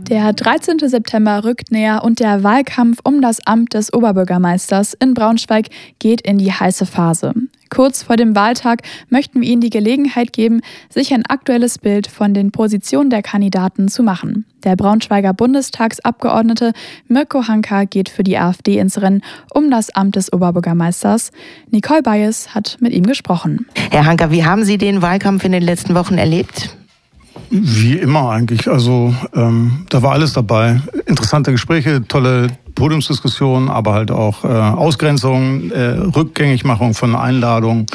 Der 13. September rückt näher und der Wahlkampf um das Amt des Oberbürgermeisters in Braunschweig geht in die heiße Phase. Kurz vor dem Wahltag möchten wir Ihnen die Gelegenheit geben, sich ein aktuelles Bild von den Positionen der Kandidaten zu machen. Der Braunschweiger Bundestagsabgeordnete Mirko Hanka geht für die AfD ins Rennen um das Amt des Oberbürgermeisters. Nicole Bayes hat mit ihm gesprochen. Herr Hanka, wie haben Sie den Wahlkampf in den letzten Wochen erlebt? Wie immer eigentlich. Also da war alles dabei. Interessante Gespräche, tolle Podiumsdiskussionen, aber halt auch Ausgrenzung, Rückgängigmachung von Einladungen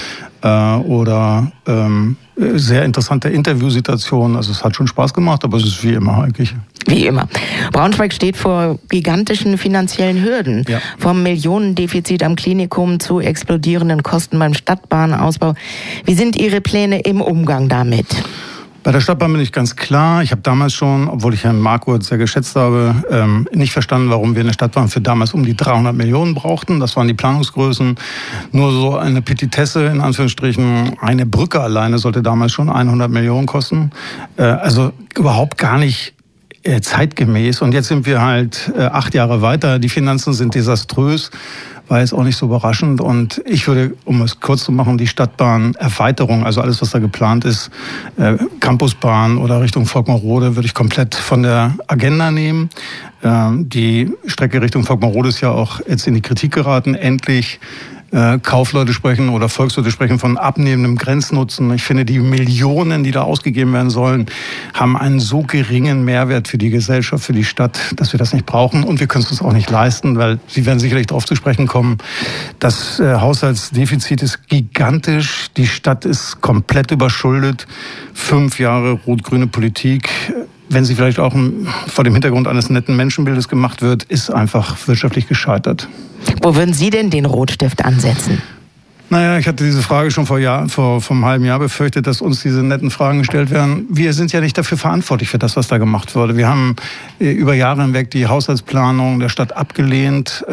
oder sehr interessante Interviewsituationen. Also es hat schon Spaß gemacht, aber es ist wie immer eigentlich. Wie immer. Braunschweig steht vor gigantischen finanziellen Hürden. Ja. Vom Millionendefizit am Klinikum zu explodierenden Kosten beim Stadtbahnausbau. Wie sind Ihre Pläne im Umgang damit? Bei der Stadtbahn bin ich ganz klar. Ich habe damals schon, obwohl ich Herrn Marquardt sehr geschätzt habe, nicht verstanden, warum wir eine Stadtbahn für damals um die 300 Millionen brauchten. Das waren die Planungsgrößen. Nur so eine Petitesse, in Anführungsstrichen, eine Brücke alleine sollte damals schon 100 Millionen kosten. Also überhaupt gar nicht zeitgemäß. Und jetzt sind wir halt 8 Jahre weiter. Die Finanzen sind desaströs. War jetzt auch nicht so überraschend. Und ich würde, um es kurz zu machen, die Stadtbahn-Erweiterung, also alles, was da geplant ist, Campusbahn oder Richtung Volkmarrode, würde ich komplett von der Agenda nehmen. Die Strecke Richtung Volkmarrode ist ja auch jetzt in die Kritik geraten. Endlich Kaufleute sprechen oder Volksleute sprechen von abnehmendem Grenznutzen. Ich finde, die Millionen, die da ausgegeben werden sollen, haben einen so geringen Mehrwert für die Gesellschaft, für die Stadt, dass wir das nicht brauchen. Und wir können es uns auch nicht leisten, weil Sie werden sicherlich darauf zu sprechen kommen, das Haushaltsdefizit ist gigantisch. Die Stadt ist komplett überschuldet. 5 Jahre rot-grüne Politik, wenn sie vielleicht auch vor dem Hintergrund eines netten Menschenbildes gemacht wird, ist einfach wirtschaftlich gescheitert. Wo würden Sie denn den Rotstift ansetzen? Naja, ich hatte diese Frage schon vor einem halben Jahr befürchtet, dass uns diese netten Fragen gestellt werden. Wir sind ja nicht dafür verantwortlich für das, was da gemacht wurde. Wir haben über Jahre hinweg die Haushaltsplanung der Stadt abgelehnt.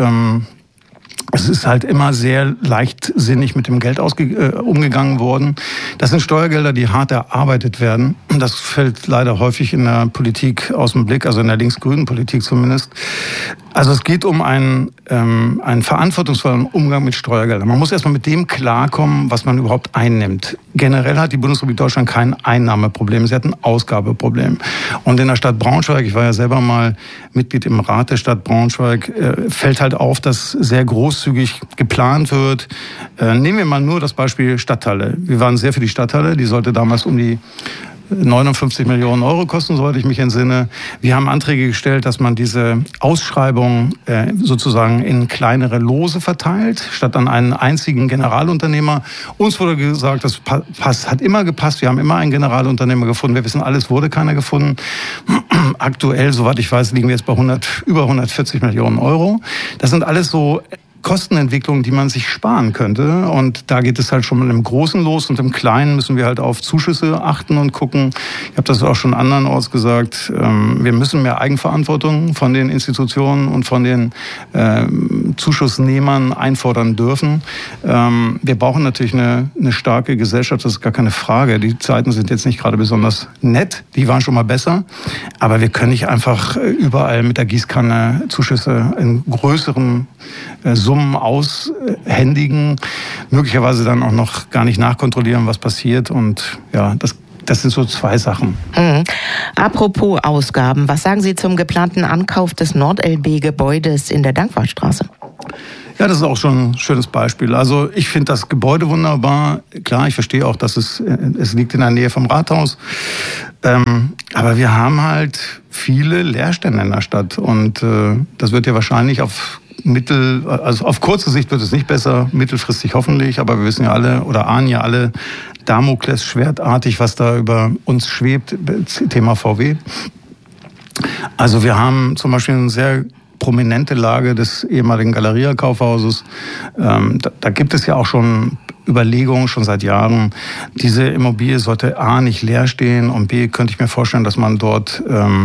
Es ist halt immer sehr leichtsinnig mit dem Geld umgegangen worden. Das sind Steuergelder, die hart erarbeitet werden. Das fällt leider häufig in der Politik aus dem Blick, also in der links-grünen Politik zumindest. Also es geht um einen verantwortungsvollen Umgang mit Steuergeldern. Man muss erstmal mit dem klarkommen, was man überhaupt einnimmt. Generell hat die Bundesrepublik Deutschland kein Einnahmeproblem, sie hat ein Ausgabeproblem. Und in der Stadt Braunschweig, ich war ja selber mal Mitglied im Rat der Stadt Braunschweig, fällt halt auf, dass sehr großzügig geplant wird. Nehmen wir mal nur das Beispiel Stadthalle. Wir waren sehr für die Stadthalle, die sollte damals um die 59 Millionen Euro kosten, soweit ich mich entsinne. Wir haben Anträge gestellt, dass man diese Ausschreibung sozusagen in kleinere Lose verteilt, statt an einen einzigen Generalunternehmer. Uns wurde gesagt, das hat immer gepasst. Wir haben immer einen Generalunternehmer gefunden. Wir wissen alles, wurde keiner gefunden. Aktuell, soweit ich weiß, liegen wir jetzt bei über 140 Millionen Euro. Das sind alles so Kostenentwicklungen, die man sich sparen könnte. Und da geht es halt schon mal im Großen los. Und im Kleinen müssen wir halt auf Zuschüsse achten und gucken. Ich habe das auch schon andernorts gesagt. Wir müssen mehr Eigenverantwortung von den Institutionen und von den Zuschussnehmern einfordern dürfen. Wir brauchen natürlich eine starke Gesellschaft, das ist gar keine Frage. Die Zeiten sind jetzt nicht gerade besonders nett. Die waren schon mal besser. Aber wir können nicht einfach überall mit der Gießkanne Zuschüsse in größeren Summen aushändigen, möglicherweise dann auch noch gar nicht nachkontrollieren, was passiert. Und ja, das sind so 2 Sachen. Apropos Ausgaben, was sagen Sie zum geplanten Ankauf des NordLB-Gebäudes in der Dankwaldstraße? Ja, das ist auch schon ein schönes Beispiel. Also ich finde das Gebäude wunderbar. Klar, ich verstehe auch, dass es liegt in der Nähe vom Rathaus. Aber wir haben halt viele Leerstände in der Stadt. Und das wird ja wahrscheinlich auf kurze Sicht wird es nicht besser, mittelfristig hoffentlich, aber wir wissen ja alle oder ahnen ja alle Damoklesschwertartig, was da über uns schwebt, Thema VW. Also wir haben zum Beispiel eine sehr prominente Lage des ehemaligen Galeria-Kaufhauses. Da gibt es ja auch schon Überlegung schon seit Jahren, diese Immobilie sollte A, nicht leer stehen und B, könnte ich mir vorstellen, dass man dort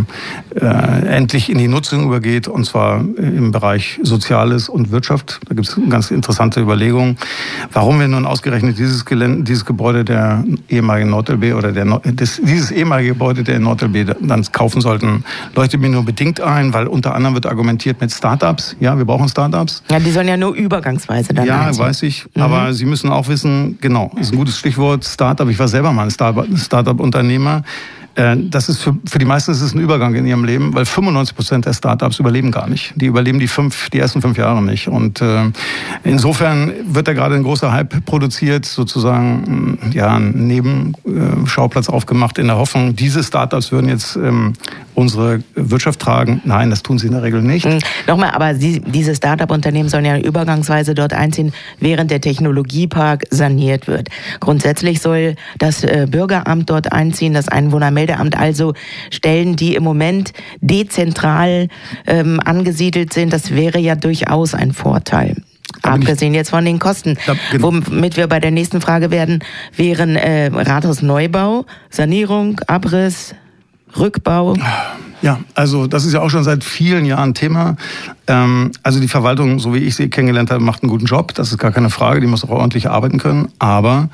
endlich in die Nutzung übergeht, und zwar im Bereich Soziales und Wirtschaft. Da gibt es ganz interessante Überlegungen. Warum wir nun ausgerechnet dieses Gebäude der ehemaligen NordLB oder dieses ehemalige Gebäude der NordLB dann kaufen sollten, leuchtet mir nur bedingt ein, weil unter anderem wird argumentiert mit Startups. Ja, wir brauchen Startups. Ja, die sollen ja nur übergangsweise dann Ja, weiß ich. Aber Sie müssen auch wissen, genau, ist ein gutes Stichwort, Startup. Ich war selber mal ein Startup-Unternehmer. Das ist für die meisten ist es ein Übergang in ihrem Leben, weil 95% der Startups überleben gar nicht. Die überleben die ersten 5 Jahre nicht. Und insofern wird da gerade ein großer Hype produziert, sozusagen ein Nebenschauplatz aufgemacht in der Hoffnung, diese Startups würden jetzt unsere Wirtschaft tragen. Nein, das tun sie in der Regel nicht. Nochmal, aber diese Startup-Unternehmen sollen ja übergangsweise dort einziehen, während der Technologiepark saniert wird. Grundsätzlich soll das Bürgeramt dort einziehen, das Einwohnermeldeamt, also Stellen, die im Moment dezentral angesiedelt sind. Das wäre ja durchaus ein Vorteil. Abgesehen jetzt von den Kosten. Womit wir bei der nächsten Frage wären Rathausneubau, Sanierung, Abriss, Rückbau. Ja, also das ist ja auch schon seit vielen Jahren Thema. Also die Verwaltung, so wie ich sie kennengelernt habe, macht einen guten Job. Das ist gar keine Frage, die muss auch ordentlich arbeiten können. Aber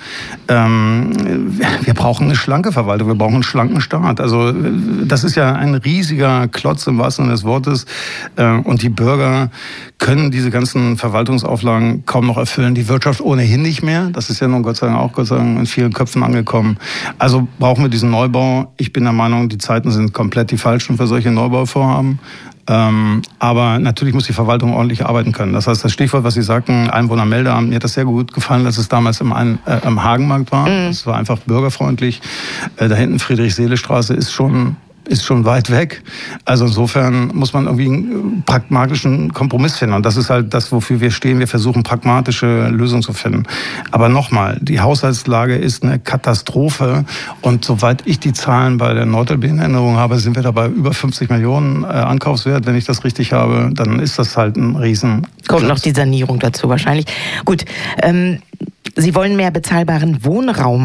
wir brauchen eine schlanke Verwaltung, wir brauchen einen schlanken Staat. Also das ist ja ein riesiger Klotz im wahrsten Sinne des Wortes. Und die Bürger können diese ganzen Verwaltungsauflagen kaum noch erfüllen. Die Wirtschaft ohnehin nicht mehr. Das ist ja nun Gott sei Dank in vielen Köpfen angekommen. Also brauchen wir diesen Neubau. Ich bin der Meinung, die Zeiten sind komplett die falschen für solche Neubauvorhaben. Aber natürlich muss die Verwaltung ordentlich arbeiten können. Das heißt, das Stichwort, was Sie sagten, Einwohnermeldeamt, mir hat das sehr gut gefallen, dass es damals am Hagenmarkt war. Es war einfach bürgerfreundlich. Da hinten Friedrich-Seele-Straße ist schon weit weg. Also insofern muss man irgendwie einen pragmatischen Kompromiss finden. Und das ist halt das, wofür wir stehen. Wir versuchen, pragmatische Lösungen zu finden. Aber nochmal, die Haushaltslage ist eine Katastrophe. Und soweit ich die Zahlen bei der NordLB in Erinnerung habe, sind wir dabei über 50 Millionen Ankaufswert. Wenn ich das richtig habe, dann ist das halt ein Riesen. Kommt noch die Sanierung dazu wahrscheinlich. Gut, Sie wollen mehr bezahlbaren Wohnraum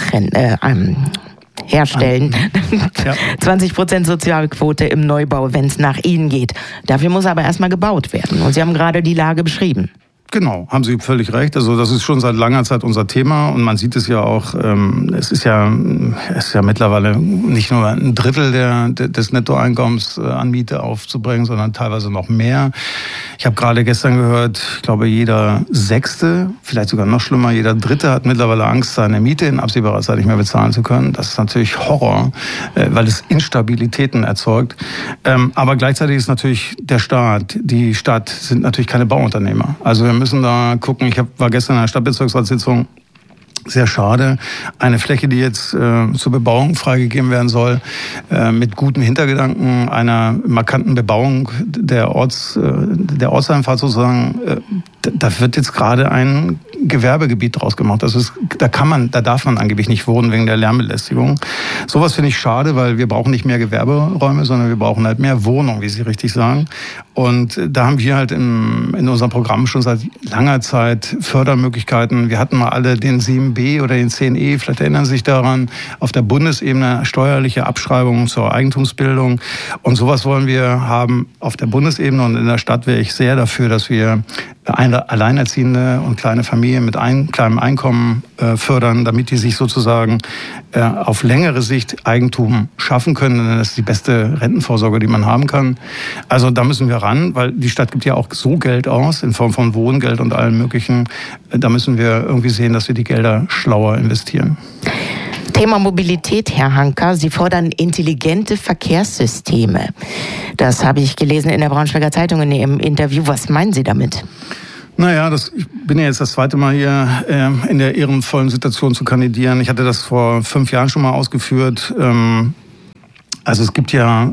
herstellen. Ja. 20% Sozialquote im Neubau, wenn es nach Ihnen geht. Dafür muss aber erstmal gebaut werden. Und Sie haben gerade die Lage beschrieben. Genau, haben Sie völlig recht. Also das ist schon seit langer Zeit unser Thema und man sieht es ja auch, es ist ja mittlerweile nicht nur ein Drittel des Nettoeinkommens an Miete aufzubringen, sondern teilweise noch mehr. Ich habe gerade gestern gehört, ich glaube jeder Sechste, vielleicht sogar noch schlimmer, jeder Dritte hat mittlerweile Angst, seine Miete in absehbarer Zeit nicht mehr bezahlen zu können. Das ist natürlich Horror, weil es Instabilitäten erzeugt. Aber gleichzeitig ist natürlich der Staat, die Stadt sind natürlich keine Bauunternehmer. Also wir müssen da gucken. Ich war gestern in einer Stadtbezirksratssitzung. Sehr schade. Eine Fläche, die jetzt zur Bebauung freigegeben werden soll, mit guten Hintergedanken, einer markanten Bebauung der Ortseinfahrt sozusagen, da wird jetzt gerade ein Gewerbegebiet draus gemacht. Da darf man angeblich nicht wohnen wegen der Lärmbelästigung. Sowas finde ich schade, weil wir brauchen nicht mehr Gewerberäume, sondern wir brauchen halt mehr Wohnungen, wie Sie richtig sagen. Und da haben wir halt in unserem Programm schon seit langer Zeit Fördermöglichkeiten. Wir hatten mal alle den 7b oder den 10e, vielleicht erinnern Sie sich daran, auf der Bundesebene steuerliche Abschreibungen zur Eigentumsbildung. Und sowas wollen wir haben auf der Bundesebene. Und in der Stadt wäre ich sehr dafür, dass wir Alleinerziehende und kleine Familien mit kleinem Einkommen fördern, damit die sich sozusagen auf längere Sicht Eigentum schaffen können. Denn das ist die beste Rentenvorsorge, die man haben kann. Also da müssen wir ran, weil die Stadt gibt ja auch so Geld aus in Form von Wohngeld und allem Möglichen. Da müssen wir irgendwie sehen, dass wir die Gelder schlauer investieren. Thema Mobilität, Herr Hanka. Sie fordern intelligente Verkehrssysteme. Das habe ich gelesen in der Braunschweiger Zeitung in Ihrem Interview. Was meinen Sie damit? Naja, ich bin ja jetzt das zweite Mal hier in der ehrenvollen Situation zu kandidieren. Ich hatte das vor 5 Jahren schon mal ausgeführt. Also es gibt ja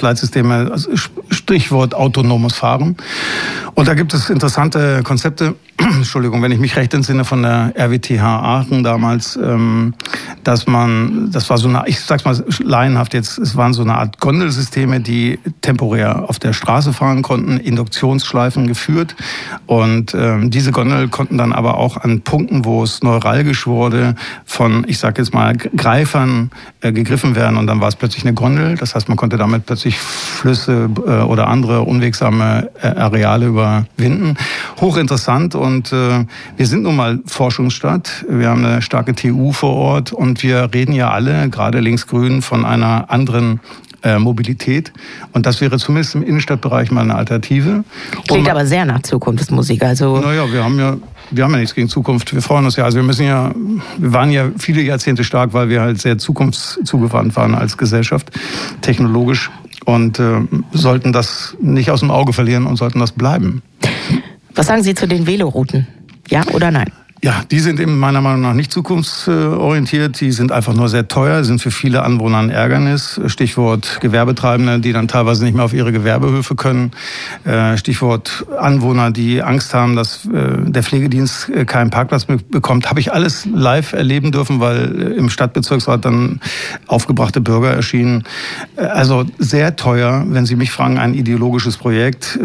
Verkehrsleitsysteme, also Stichwort autonomes Fahren. Und da gibt es interessante Konzepte. Entschuldigung, wenn ich mich recht entsinne, von der RWTH Aachen damals, das war so eine, ich sag's mal laienhaft jetzt, es waren so eine Art Gondelsysteme, die temporär auf der Straße fahren konnten, Induktionsschleifen geführt. Und diese Gondel konnten dann aber auch an Punkten, wo es neuralgisch wurde, von, ich sag jetzt mal, Greifern gegriffen werden. Und dann war es plötzlich eine Gondel. Das heißt, man konnte damit plötzlich Flüsse oder andere unwegsame Areale überwinden. Hochinteressant. Und wir sind nun mal Forschungsstadt. Wir haben eine starke TU vor Ort und wir reden ja alle, gerade Linksgrün, von einer anderen Mobilität. Und das wäre zumindest im Innenstadtbereich mal eine Alternative. Klingt aber sehr nach Zukunftsmusik. Also naja, wir haben ja nichts gegen Zukunft. Wir freuen uns ja. Also wir waren ja viele Jahrzehnte stark, weil wir halt sehr zukunftszugewandt waren als Gesellschaft, technologisch. Und sollten das nicht aus dem Auge verlieren und sollten das bleiben. Was sagen Sie zu den Velorouten? Ja oder nein? Ja, die sind eben meiner Meinung nach nicht zukunftsorientiert. Die sind einfach nur sehr teuer, sind für viele Anwohner ein Ärgernis. Stichwort Gewerbetreibende, die dann teilweise nicht mehr auf ihre Gewerbehöfe können. Stichwort Anwohner, die Angst haben, dass der Pflegedienst keinen Parkplatz bekommt. Habe ich alles live erleben dürfen, weil im Stadtbezirksrat dann aufgebrachte Bürger erschienen. Also sehr teuer, wenn Sie mich fragen, ein ideologisches Projekt.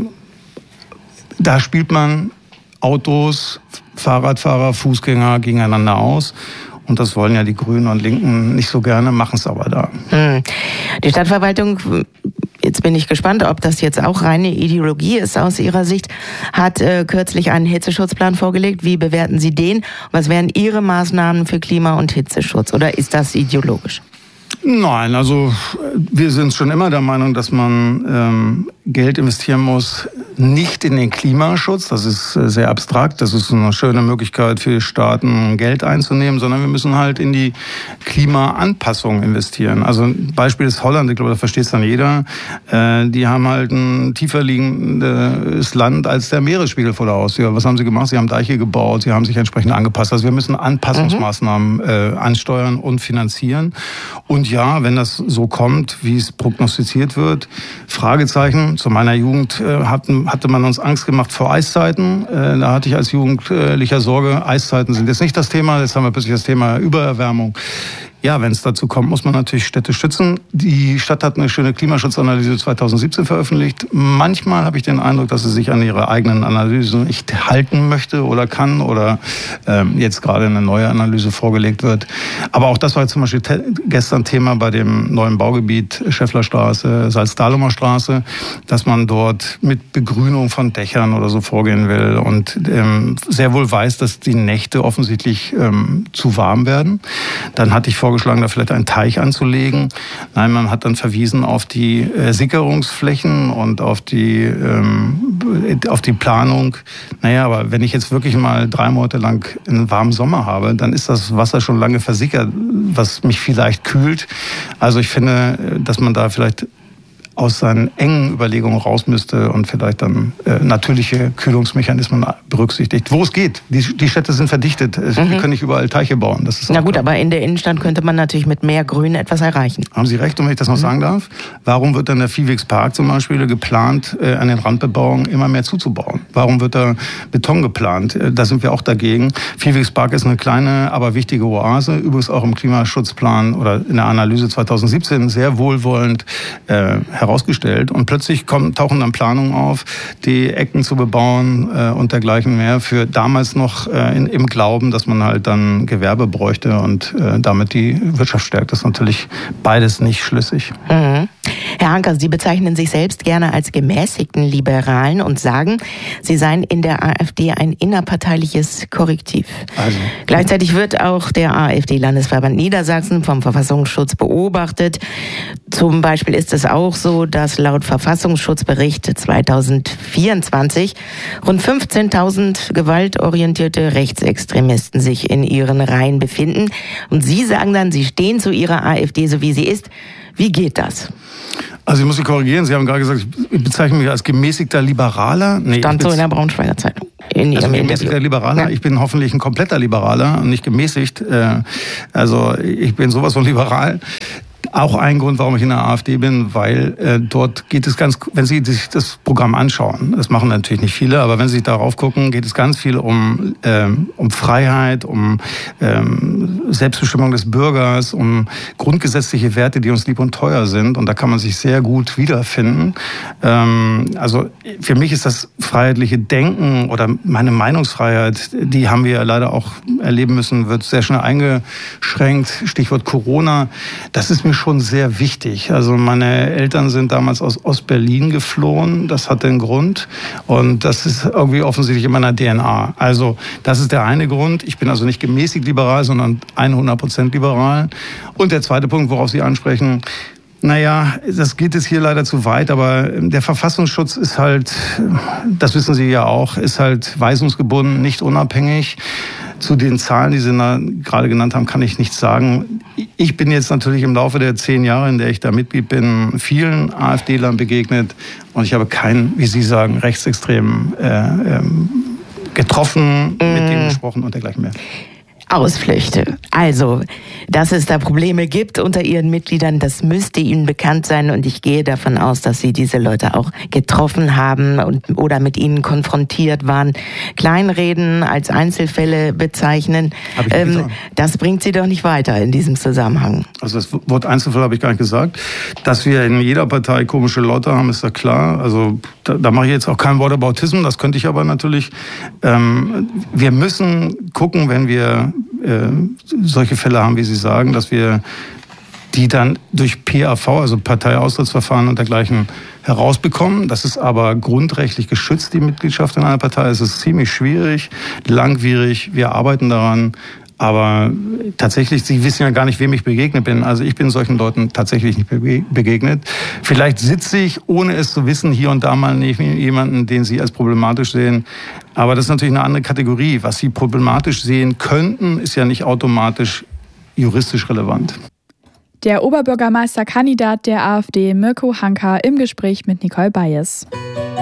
Da spielt man Autos, Fahrradfahrer, Fußgänger gegeneinander aus. Und das wollen ja die Grünen und Linken nicht so gerne, machen es aber da. Die Stadtverwaltung, jetzt bin ich gespannt, ob das jetzt auch reine Ideologie ist aus Ihrer Sicht, hat kürzlich einen Hitzeschutzplan vorgelegt. Wie bewerten Sie den? Was wären Ihre Maßnahmen für Klima- und Hitzeschutz? Oder ist das ideologisch? Nein, also wir sind schon immer der Meinung, dass man Geld investieren muss, nicht in den Klimaschutz, das ist sehr abstrakt, das ist eine schöne Möglichkeit für Staaten, Geld einzunehmen, sondern wir müssen halt in die Klimaanpassung investieren. Also ein Beispiel ist Holland, ich glaube, da versteht es dann jeder, die haben halt ein tiefer liegendes Land als der Meeresspiegel vor der Haustür. Was haben sie gemacht? Sie haben Deiche gebaut, sie haben sich entsprechend angepasst. Also wir müssen Anpassungsmaßnahmen ansteuern und finanzieren. Und ja, wenn das so kommt, wie es prognostiziert wird, Fragezeichen. Zu meiner Jugend hatte man uns Angst gemacht vor Eiszeiten. Da hatte ich als Jugendlicher Sorge, Eiszeiten sind jetzt nicht das Thema. Jetzt haben wir plötzlich das Thema Übererwärmung. Ja, wenn es dazu kommt, muss man natürlich Städte schützen. Die Stadt hat eine schöne Klimaschutzanalyse 2017 veröffentlicht. Manchmal habe ich den Eindruck, dass sie sich an ihre eigenen Analysen nicht halten möchte oder kann oder jetzt gerade eine neue Analyse vorgelegt wird. Aber auch das war zum Beispiel gestern Thema bei dem neuen Baugebiet Schäfflerstraße, Salzdahlumer Straße, dass man dort mit Begrünung von Dächern oder so vorgehen will und sehr wohl weiß, dass die Nächte offensichtlich zu warm werden. Dann hatte ich vorgeschlagen, da vielleicht einen Teich anzulegen. Nein, man hat dann verwiesen auf die Sickerungsflächen und auf die Planung. Naja, aber wenn ich jetzt wirklich mal 3 Monate lang einen warmen Sommer habe, dann ist das Wasser schon lange versickert, was mich vielleicht kühlt. Also ich finde, dass man da vielleicht aus seinen engen Überlegungen raus müsste und vielleicht dann natürliche Kühlungsmechanismen berücksichtigt. Wo es geht. Die Städte sind verdichtet. Wir können nicht überall Teiche bauen. Das ist na gut, klar. Aber in der Innenstadt könnte man natürlich mit mehr Grün etwas erreichen. Haben Sie recht, und wenn ich das noch sagen darf? Warum wird dann der Viehwegspark zum Beispiel geplant, an den Randbebauungen immer mehr zuzubauen? Warum wird da Beton geplant? Da sind wir auch dagegen. Viehwegspark ist eine kleine, aber wichtige Oase. Übrigens auch im Klimaschutzplan oder in der Analyse 2017 sehr wohlwollend herausgestellt. Und plötzlich tauchen dann Planungen auf, die Ecken zu bebauen und dergleichen mehr. Für damals noch im Glauben, dass man halt dann Gewerbe bräuchte und damit die Wirtschaft stärkt. Das ist natürlich beides nicht schlüssig. Mhm. Herr Hanker, Sie bezeichnen sich selbst gerne als gemäßigten Liberalen und sagen, Sie seien in der AfD ein innerparteiliches Korrektiv. Also. Gleichzeitig wird auch der AfD-Landesverband Niedersachsen vom Verfassungsschutz beobachtet. Zum Beispiel ist es auch so, dass laut Verfassungsschutzbericht 2024 rund 15.000 gewaltorientierte Rechtsextremisten sich in ihren Reihen befinden. Und Sie sagen dann, Sie stehen zu Ihrer AfD, so wie sie ist. Wie geht das? Also ich muss Sie korrigieren, Sie haben gerade gesagt, ich bezeichne mich als gemäßigter Liberaler. Nee, stand so in der Braunschweiger Zeitung. Also gemäßigter Liberaler? Ja. Ich bin hoffentlich ein kompletter Liberaler und nicht gemäßigt. Also ich bin sowas von liberal. Auch ein Grund, warum ich in der AfD bin, weil dort geht es wenn Sie sich das Programm anschauen, das machen natürlich nicht viele, aber wenn Sie sich darauf gucken, geht es ganz viel um Freiheit, um Selbstbestimmung des Bürgers, um grundgesetzliche Werte, die uns lieb und teuer sind. Und da kann man sich sehr gut wiederfinden. Also für mich ist das freiheitliche Denken oder meine Meinungsfreiheit, die haben wir leider auch erleben müssen, wird sehr schnell eingeschränkt. Stichwort Corona. Das ist mir schon sehr wichtig. Also meine Eltern sind damals aus Ostberlin geflohen. Das hatte einen Grund. Und das ist irgendwie offensichtlich in meiner DNA. Also das ist der eine Grund. Ich bin also nicht gemäßigt liberal, sondern 100% liberal. Und der zweite Punkt, worauf Sie ansprechen, naja, das geht jetzt hier leider zu weit, aber der Verfassungsschutz ist halt, das wissen Sie ja auch, ist halt weisungsgebunden, nicht unabhängig. Zu den Zahlen, die Sie gerade genannt haben, kann ich nichts sagen. Ich bin jetzt natürlich im Laufe der 10 Jahre, in der ich da Mitglied bin, vielen AfD-Lern begegnet und ich habe keinen, wie Sie sagen, Rechtsextremen getroffen, mit denen gesprochen und dergleichen mehr. Ausflüchte. Also, dass es da Probleme gibt unter Ihren Mitgliedern, das müsste Ihnen bekannt sein und ich gehe davon aus, dass Sie diese Leute auch getroffen haben oder mit ihnen konfrontiert waren. Kleinreden als Einzelfälle bezeichnen, das bringt Sie doch nicht weiter in diesem Zusammenhang. Also das Wort Einzelfall habe ich gar nicht gesagt. Dass wir in jeder Partei komische Leute haben, ist ja klar. Also da mache ich jetzt auch kein Whataboutism, das könnte ich aber natürlich. Wir müssen gucken, wenn wir solche Fälle haben, wie Sie sagen, dass wir die dann durch PAV, also Parteiaustrittsverfahren und dergleichen, herausbekommen. Das ist aber grundrechtlich geschützt, die Mitgliedschaft in einer Partei. Es ist ziemlich schwierig, langwierig. Wir arbeiten daran. Aber tatsächlich, Sie wissen ja gar nicht, wem ich begegnet bin. Also ich bin solchen Leuten tatsächlich nicht begegnet. Vielleicht sitze ich, ohne es zu wissen, hier und da mal neben jemanden, den Sie als problematisch sehen. Aber das ist natürlich eine andere Kategorie. Was Sie problematisch sehen könnten, ist ja nicht automatisch juristisch relevant. Der Oberbürgermeisterkandidat der AfD, Mirko Hanka, im Gespräch mit Nicole Bayes.